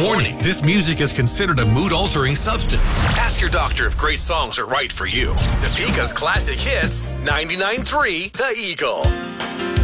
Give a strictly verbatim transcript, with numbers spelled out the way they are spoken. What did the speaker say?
Warning, this music is considered a mood-altering substance. Ask your doctor if great songs are right for you. Topeka's Classic Hits, ninety-nine point three The Eagle.